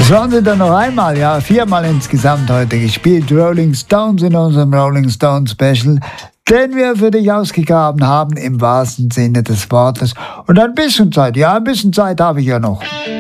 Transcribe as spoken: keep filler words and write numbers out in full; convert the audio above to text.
waren sie dann noch einmal, ja, viermal insgesamt heute gespielt. Rolling Stones in unserem Rolling Stones Special, den wir für dich ausgegraben haben, im wahrsten Sinne des Wortes. Und ein bisschen Zeit, ja, ein bisschen Zeit habe ich ja noch.